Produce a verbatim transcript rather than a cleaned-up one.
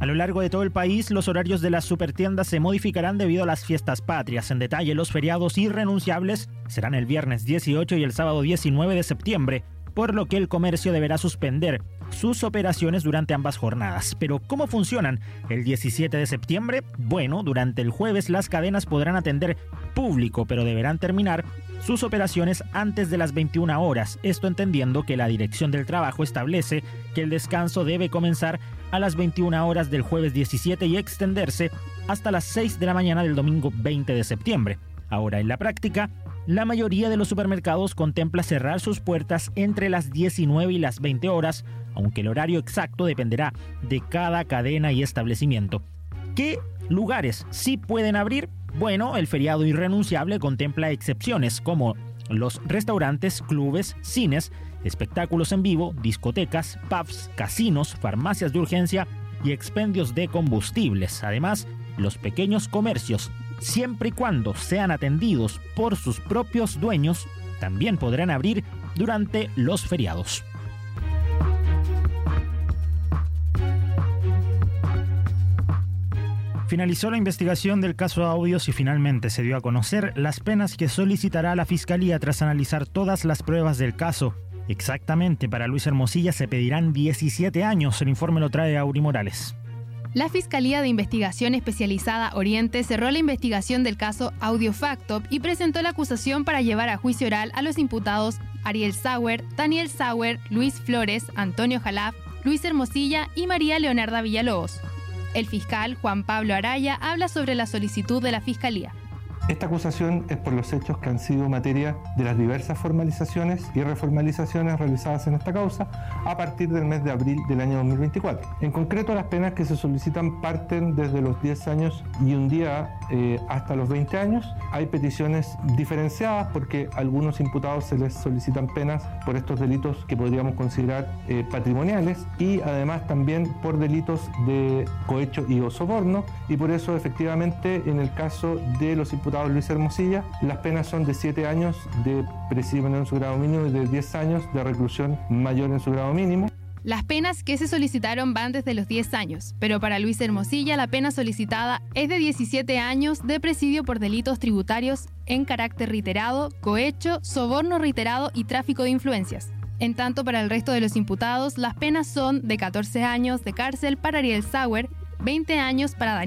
A lo largo de todo el país, los horarios de las supertiendas se modificarán debido a las fiestas patrias. En detalle, los feriados irrenunciables serán el viernes dieciocho y el sábado diecinueve de septiembre, por lo que el comercio deberá suspender sus operaciones durante ambas jornadas. Pero, ¿cómo funcionan el diecisiete de septiembre? Bueno, durante el jueves las cadenas podrán atender público, pero deberán terminar sus operaciones antes de las veintiuna horas. Esto entendiendo que la Dirección del Trabajo establece que el descanso debe comenzar a las veintiuna horas del jueves diecisiete y extenderse hasta las seis de la mañana del domingo veinte de septiembre. Ahora, en la práctica, la mayoría de los supermercados contempla cerrar sus puertas entre las diecinueve y las veinte horas, aunque el horario exacto dependerá de cada cadena y establecimiento. ¿Qué lugares sí pueden abrir? Bueno, el feriado irrenunciable contempla excepciones como los restaurantes, clubes, cines, espectáculos en vivo, discotecas, pubs, casinos, farmacias de urgencia y expendios de combustibles. Además, los pequeños comercios, siempre y cuando sean atendidos por sus propios dueños, también podrán abrir durante los feriados. Finalizó la investigación del caso Audios y finalmente se dio a conocer las penas que solicitará la Fiscalía tras analizar todas las pruebas del caso. Exactamente, para Luis Hermosilla se pedirán diecisiete años. El informe lo trae Auri Morales. La Fiscalía de Investigación Especializada Oriente cerró la investigación del caso Audio Factop y presentó la acusación para llevar a juicio oral a los imputados Ariel Sauer, Daniel Sauer, Luis Flores, Antonio Jalaf, Luis Hermosilla y María Leonarda Villalobos. El fiscal Juan Pablo Araya habla sobre la solicitud de la Fiscalía. Esta acusación es por los hechos que han sido materia de las diversas formalizaciones y reformalizaciones realizadas en esta causa a partir del mes de abril del año dos mil veinticuatro. En concreto, las penas que se solicitan parten desde los diez años y un día eh, hasta los veinte años. Hay peticiones diferenciadas porque a algunos imputados se les solicitan penas por estos delitos que podríamos considerar eh, patrimoniales y además también por delitos de cohecho y o soborno, y por eso efectivamente en el caso de los imputados Luis Hermosilla, las penas son de siete años de presidio menor en su grado mínimo y de diez años de reclusión mayor en su grado mínimo. Las penas que se solicitaron van desde los diez años, pero para Luis Hermosilla la pena solicitada es de diecisiete años de presidio por delitos tributarios en carácter reiterado, cohecho, soborno reiterado y tráfico de influencias. En tanto, para el resto de los imputados, las penas son de catorce años de cárcel para Ariel Sauer, veinte años para Daniel